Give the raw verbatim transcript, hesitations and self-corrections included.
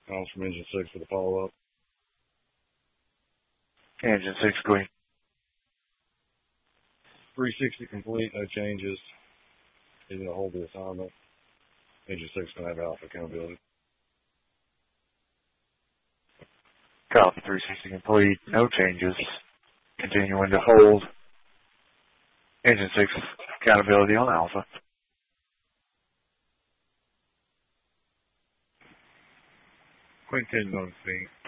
Calls from Engine six for the follow-up. Engine six, clean. three sixty complete, no changes. He's going to hold the assignment. Engine six going to have alpha accountability. Copy, three sixty complete, no changes. Continuing to hold. Engine six, accountability on alpha. Quick ten on the scene.